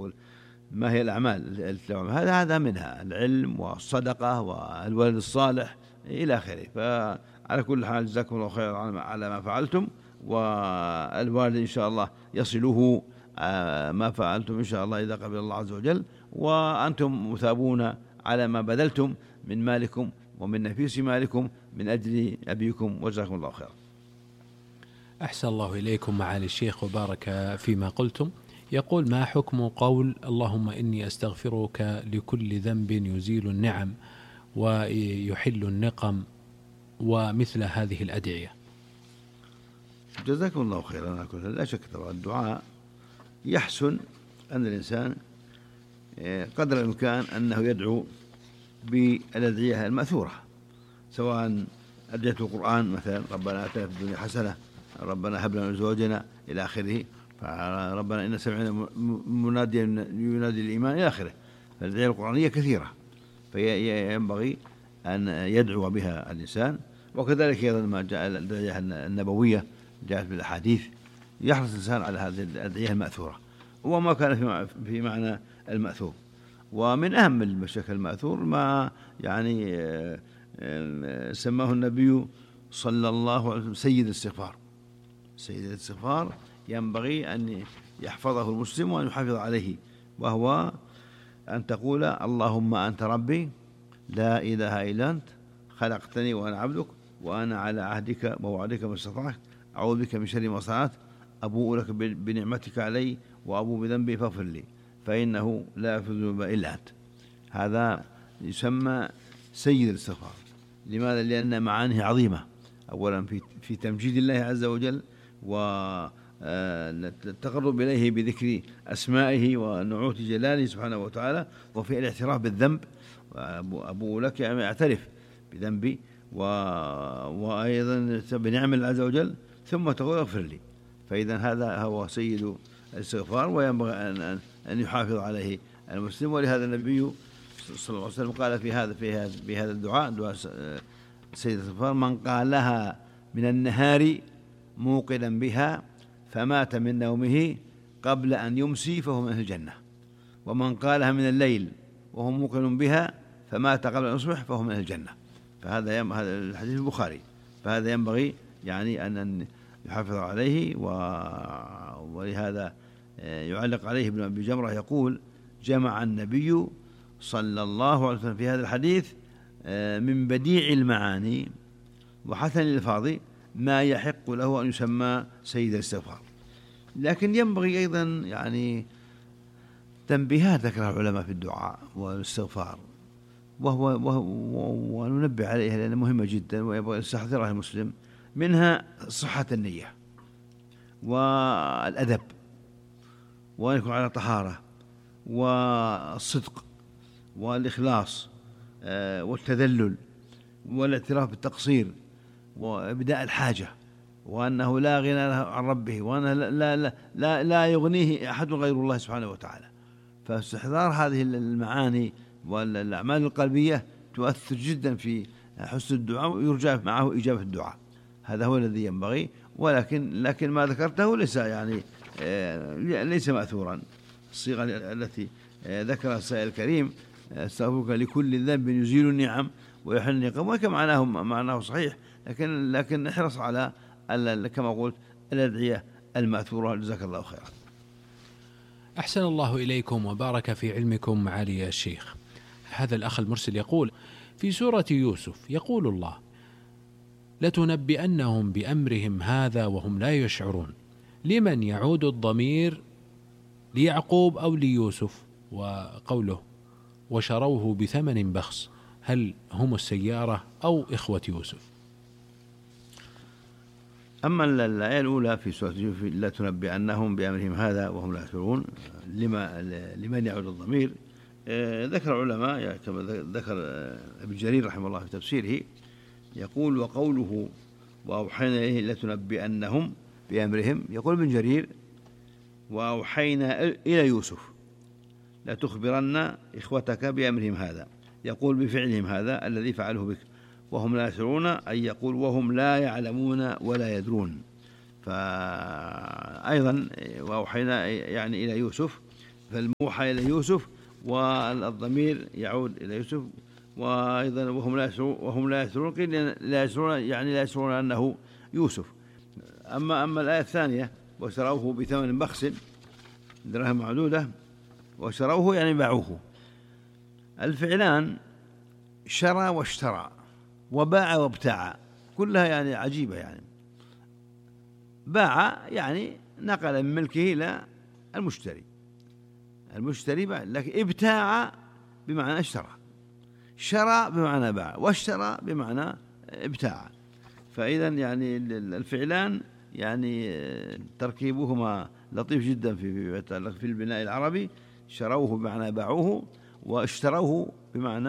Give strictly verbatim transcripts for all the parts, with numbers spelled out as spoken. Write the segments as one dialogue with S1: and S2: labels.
S1: يقول ما هي الأعمال التي هذا هذا منها العلم والصدقة والولد الصالح إلى آخره. فعلى كل حال جزاكم الله خيرا على ما فعلتم، والوالد إن شاء الله يصله ما فعلتم إن شاء الله إذا قبل الله عز وجل، وأنتم مثابون على ما بذلتم من مالكم ومن نفيس مالكم من أجل أبيكم، وجزاكم الله خيرا.
S2: أحسن الله إليكم معالي الشيخ وبارك فيما قلتم. يقول: ما حكم قول اللهم إني أستغفرك لكل ذنب يزيل النعم ويحل النقم ومثل هذه الأدعية؟
S1: جزاكم الله خيرا. لا شك طبعا الدعاء يحسن أن الإنسان قدر الإمكان أنه يدعو بالأدعية المأثورة، سواء أدعية القرآن مثلا ربنا آتنا في الدنيا حسنة، ربنا هب لنا من أزواجنا إلى آخره، فربنا إن سمعنا مناديا ينادي الإيمان إلى آخره. فالأدعية القرآنية كثيرة فينبغي أن يدعو بها الإنسان، وكذلك أيضا ما جاء الأدعية النبوية جاءت بالأحاديث، يحرص الإنسان على هذه الأدعية المأثورة وما كان في معنى المأثور. ومن أهم المشاكل المأثور ما يعني سماه النبي صلى الله عليه وسلم سيد الاستغفار. سيد الاستغفار ينبغي أن يحفظه المسلم وأن يحافظ عليه، وهو أن تقول اللهم أنت ربي لا إله إلا أنت خلقتني وأنا عبدك وأنا على عهدك ووعدك ما استطعت أعوذ بك من شر ما صنعت أبوء لك بنعمتك علي وأبوء بذنبي فاغفر لي فإنه لا يغفر الذنوب إلا أنت. هذا يسمى سيد الاستغفار. لماذا؟ لأن معانيه عظيمة، أولا في في تمجيد الله عز وجل والتقرب إليه بذكر أسمائه ونعوت جلاله سبحانه وتعالى، وفي الاعتراف بالذنب، أبوء لك يعني أعترف بذنبي وأيضا بنعم الله عز وجل ثم تقول اغفر لي. فإذا هذا هو سيد الاستغفار وينبغي أن أن يحافظ عليه المسلم. ولهذا النبي صلى الله عليه وسلم قال في هذا في هذا بهذا الدعاء دعاء سيد الاستغفار: من قالها من النهار موقنا بها فمات من نومه قبل أن يمسي فهو من أهل الجنة، ومن قالها من الليل وهو موقن بها فمات قبل أن يصبح فهو من أهل الجنة. فهذا يم... هذا الحديث البخاري. فهذا ينبغي يعني أن يحافظ عليه. و... ولهذا يعلق عليه ابن أبي جمرة يقول: جمع النبي صلى الله عليه وسلم في هذا الحديث من بديع المعاني وحسن الألفاظ ما يحق له أن يسمى سيد الاستغفار. لكن ينبغي أيضا يعني تنبيهات ذكرها العلماء في الدعاء والاستغفار، وهو, وهو وننبه عليها لأنها مهمة جدا ويبغى يستحضرها المسلم. منها صحة النية والأدب، وأن يكون على طهارة والصدق والإخلاص والتذلل والاعتراف بالتقصير وإبداء الحاجة، وأنه لا غنى عن ربه، وأنه لا, لا, لا, لا يغنيه أحد غير الله سبحانه وتعالى. فاستحضار هذه المعاني والأعمال القلبية تؤثر جدا في حسن الدعاء ويرجى معه إجابة الدعاء. هذا هو الذي ينبغي. ولكن لكن ما ذكرته ليس يعني ليس مأثورا. الصيغة التي ذكرها السائل الكريم استغفرك لكل ذنب يزيل النعم ويحل النقم، وكما معناه معناه صحيح، لكن لكن نحرص على كما قلت الأدعية المأثورة. جزاك الله خيرا.
S2: أحسن الله إليكم وبارك في علمكم معالي الشيخ. هذا الأخ المرسل يقول: في سورة يوسف يقول الله: لتنبئنهم بأمرهم هذا وهم لا يشعرون. لمن يعود الضمير؟ ليعقوب أو ليوسف؟ وقوله وشروه بثمن بخس، هل هم السيارة أو إخوة يوسف؟
S1: أما الآية الأولى في سورة يوسف لا تنبئنهم بأمرهم هذا وهم لا يشعرون، لما لمن يعود الضمير؟ ذكر العلماء كما ذكر ابن جرير رحمه الله في تفسيره يقول: وقوله وأوحينا إليه لا تنبئنهم بأمرهم، يقول ابن جرير: وأوحينا إلى يوسف لا تخبرن إخوتك بأمرهم هذا، يقول بفعلهم هذا الذي فعله بك وهم لا يشعرون، أي يقول وهم لا يعلمون ولا يدرون. فأيضا وأوحينا يعني إلى يوسف فالموحى إلى يوسف والضمير يعود إلى يوسف. وأيضا وهم لا يشعرون وهم لا يشعرون قيل لا يشعرون يعني لا يشعرون أنه يوسف. أما أما الآية الثانية وشروه بثمن بخس دراهم معدودة، وشروه يعني باعوه. الفعلان شرى واشترى وباع وابتاع كلها يعني عجيبة. يعني باع يعني نقل من ملكه إلى المشتري، المشتري باع، لكن ابتاع بمعنى اشترى، شرى بمعنى باع، واشترى بمعنى ابتاع. فإذا يعني الفعلان يعني تركيبهما لطيف جدا في في البناء العربي. شروه بمعنى باعوه، واشتروه بمعنى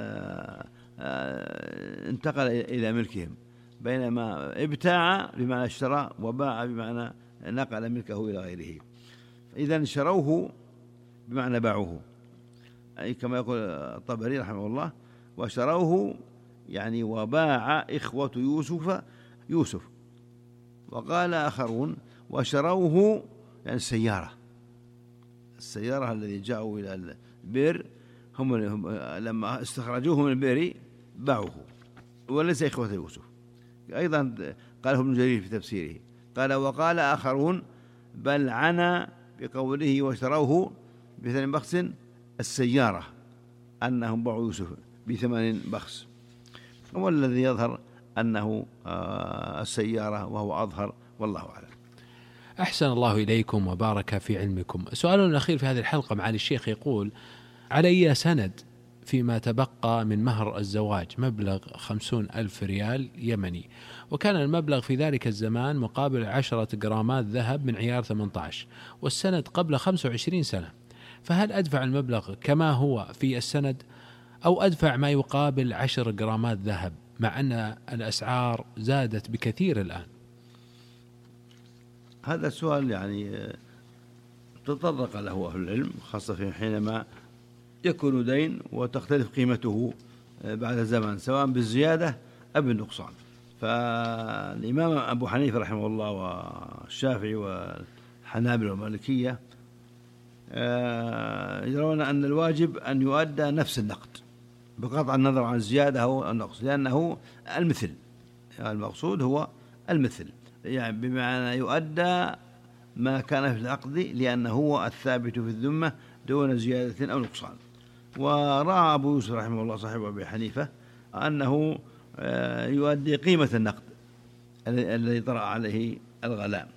S1: انتقل إلى ملكهم، بينما ابتاع بمعنى اشترى وباع بمعنى نقل ملكه إلى غيره. إذن شروه بمعنى باعوه، أي كما يقول الطبري رحمه الله وشروه يعني وباع إخوة يوسف يوسف. وقال آخرون وشروه يعني السيارة، السيارة الذي جاءوا إلى البئر هم لما استخرجوه من البئر باعوه، وليس إخوة يوسف. أيضا قاله ابن جرير في تفسيره قال وقال آخرون بل عنا بقوله وشروه بثمن بخس السيارة أنهم باعوا يوسف بثمن بخس، والذي يظهر أنه السيارة وهو أظهر، والله أعلم.
S2: أحسن الله إليكم وبارك في علمكم. سؤال الأخير في هذه الحلقة معالي الشيخ يقول علي سند فيما تبقى من مهر الزواج مبلغ خمسون ألف ريال يمني، وكان المبلغ في ذلك الزمان مقابل عشرة جرامات ذهب من عيار ثمانية عشر، والسند قبل خمسة وعشرين سنة، فهل أدفع المبلغ كما هو في السند أو أدفع ما يقابل عشر جرامات ذهب مع أن الأسعار زادت بكثير الآن؟
S1: هذا السؤال يعني تطرق له أهل العلم، خاصة حينما يكون دين وتختلف قيمته بعد زمن سواء بالزيادة أو بالنقصان. فالإمام أبو حنيفة رحمه الله والشافعي والحنابلة والمالكية يرون أن الواجب أن يؤدى نفس النقد بقطع النظر عن الزيادة أو النقص، لأنه المثل، المقصود هو المثل، يعني بمعنى يؤدى ما كان في العقد لأنه هو الثابت في الذمة دون زيادة أو نقصان. ورأى أبو يوسف رحمه الله صاحب أبي حنيفة أنه يؤدي قيمة النقد الذي طرأ عليه الغلاء،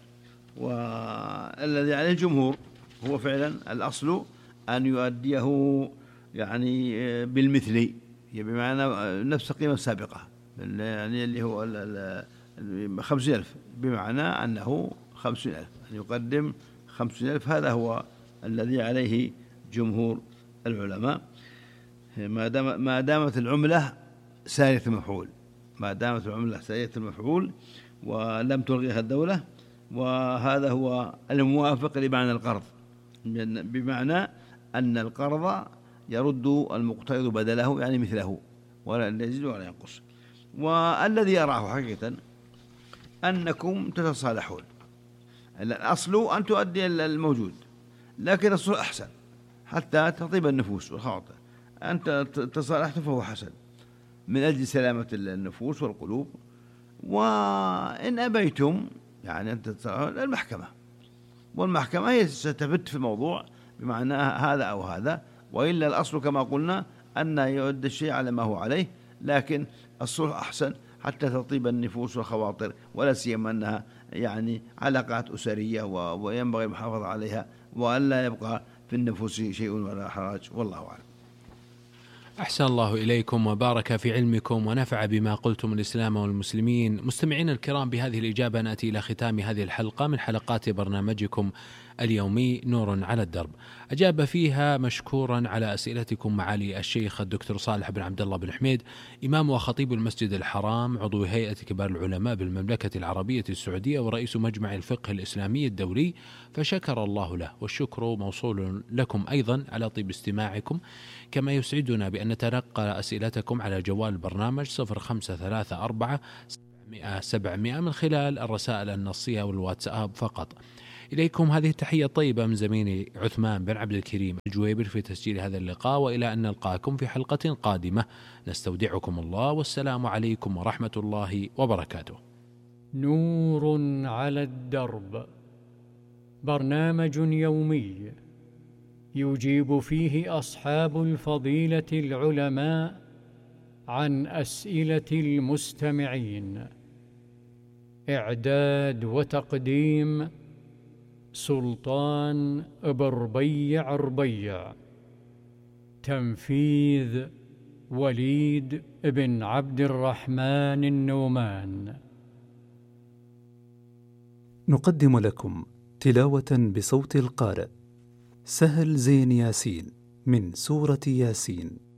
S1: والذي عليه الجمهور هو فعلا الأصل أن يؤديه يعني بالمثل، بمعنى نفس القيمة السابقة، يعني اللي هو خمسين ألف، بمعنى أنه خمسين ألف، أن يقدم خمسين ألف. هذا هو الذي عليه جمهور العلماء، ما دام ما دامت العملة سارية المفعول، ما دامت العملة سارية المفعول ولم تلغيها الدولة. وهذا هو الموافق لمعنى القرض، بمعنى أن القرض يرد المقترض بدله يعني مثله ولا يزيد ولا ينقص. والذي أراه حقيقة أنكم تتصالحون، الأصل أن تؤدي الموجود، لكن الصلح أحسن حتى تطيب النفوس والخواطر. أنت تصالحت فهو حسن من أجل سلامة النفوس والقلوب. وإن أبيتم يعني أنت المحكمة، والمحكمة هي ستفت في الموضوع بمعنى هذا أو هذا، وإلا الأصل كما قلنا أن يؤدي الشيء على ما هو عليه، لكن الصلح أحسن حتى تطيب النفوس والخواطر، ولا سيما أنها يعني علاقات أسرية وينبغي المحافظة عليها وألا يبقى في النفوس شيء ولا حراج، والله أعلم.
S2: أحسن الله إليكم وبارك في علمكم ونفع بما قلتم الإسلام والمسلمين. مستمعين الكرام، بهذه الإجابة نأتي إلى ختام هذه الحلقة من حلقات برنامجكم اليومي نور على الدرب. أجاب فيها مشكورا على أسئلتكم معالي الشيخ الدكتور صالح بن عبد الله بن حميد، إمام وخطيب المسجد الحرام، عضو هيئة كبار العلماء بالمملكة العربية السعودية ورئيس مجمع الفقه الإسلامي الدولي، فشكر الله له، والشكر موصول لكم أيضا على طيب استماعكم. كما يسعدنا بأن نتلقى أسئلتكم على جوال البرنامج صفر خمسة ثلاثة أربعة سبعمائة سبعمائة من خلال الرسائل النصية والواتساب فقط. إليكم هذه التحية الطيبة من زميلي عثمان بن عبد الكريم الجويبر في تسجيل هذا اللقاء، وإلى أن نلقاكم في حلقة قادمة نستودعكم الله، والسلام عليكم ورحمة الله وبركاته.
S3: نور على الدرب، برنامج يومي يجيب فيه أصحاب الفضيلة العلماء عن أسئلة المستمعين. إعداد وتقديم سلطان بربيع ربيع. تنفيذ وليد بن عبد الرحمن النومان.
S4: نقدم لكم تلاوة بصوت القارئ سهل زين ياسين من سورة ياسين.